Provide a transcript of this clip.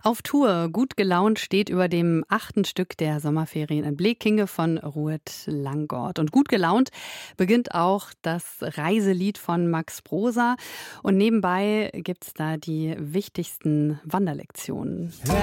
Auf Tour, gut gelaunt steht über dem 8. Stück der Sommerferien in Blekinge von Ruud Langgaard. Und gut gelaunt beginnt auch das Reiselied von Max Prosa. Und nebenbei gibt's da die wichtigsten Wanderlektionen.